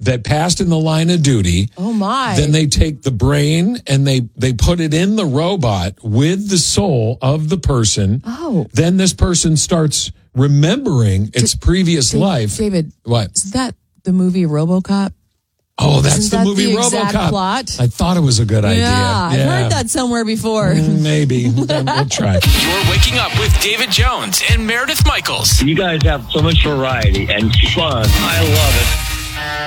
that passed in the line of duty. Oh, my. Then they take the brain and they put it in the robot with the soul of the person. Oh. Then this person starts remembering its previous life. David. What? Is that the movie RoboCop? Oh, that's Isn't the that movie the exact RoboCop. plot? I thought it was a good idea. Yeah, I've heard that somewhere before. Maybe. We'll try. You're waking up with David Jones and Meredith Michaels. You guys have so much variety and fun. I love it.